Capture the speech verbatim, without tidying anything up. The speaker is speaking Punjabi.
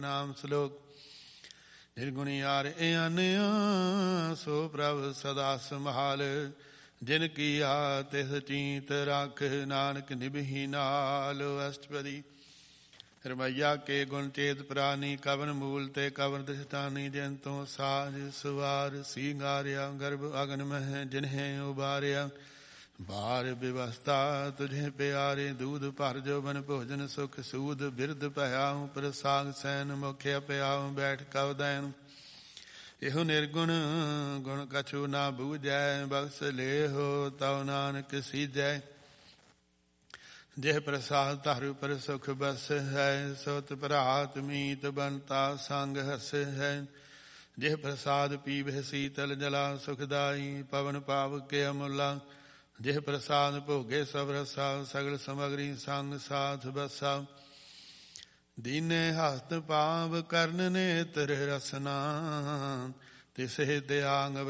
ਨਾਮ ਸਲੋਕ। ਨਿਰਗੁਣੀ ਯਾਰ ਇਹ ਆਨਿਆ ਸੋ ਪ੍ਰਭ ਸਦਾ ਸੰਭਾਲ। ਜਿਨ ਕੀਆ ਤਿਸ ਚੀਤ ਰੱਖ ਨਾਨਕ ਨਿਭੀ ਨਾਲ। ਅਸ਼ਟਪਦੀ। ਰਮਈਆ ਕੇ ਗੁਣ ਚੇਤ ਪ੍ਰਾਨੀ ਕਵਨ ਮੂਲ ਤੇ ਕਵਨ ਦ੍ਰਿਸ਼ਟਾਨੀ। ਜਿਨ ਤੋਂ ਸਾਜ ਸਵਾਰ ਸੀਂਗਾਰਿਆ ਗਰਭ ਅਗਨ ਮਹਿ ਜਿਨਹਿ ਉਬਾਰਿਆ। ਬਾਰ ਵਿਵਸਥਾ ਤੁਝੇ ਪਿਆਰੇ ਦੂਧ ਭਰ ਜੋਬਨ ਭੋਜਨ ਸੁਖ ਸੂਦ। ਬਿਰਧ ਭਇਆ ਪ੍ਰਸਾਦ ਸੈਨ ਮੁਖਿਆ ਪਿਆ ਬੈਠ ਕਉ ਦੈਨ। ਇਹੋ ਨਿਰਗੁਣ ਗੁਣ ਕਛੂ ਨਾ ਬੂਝੈ ਬਖਸ਼ ਲੇਹੋ ਤਉ ਨਾਨਕ ਸੀਜੈ। ਜਿਹ ਪ੍ਰਸਾਦ ਧਰ ਪਰ ਸੁਖ ਬਸ ਹੈ ਸੋਤ ਭਰਾਤ ਮੀਤ ਬੰਤਾ ਸੰਗ ਹਸ ਹੈ। ਜਿਹ ਪ੍ਰਸਾਦ ਪੀਵਹਿ ਸੀਤਲ ਜਲਾ ਸੁਖਦਾਈ ਪਵਨ ਪਾਵ ਕੇ ਅਮੁਲਾ। ਜਿਹ ਪ੍ਰਸਾਦ ਭੋਗੇ ਸਭ ਰਸਾ ਸਗਲ ਸਮਗਰੀ ਸੰਗ ਸਾਥ ਬਸਾ। ਦੀਨੇ ਹਸਤ ਪਾਵ ਕਰਨ ਨੇਤਰ ਰਸਨਾ ਤਿਸੇ ਦਿਆਂਗ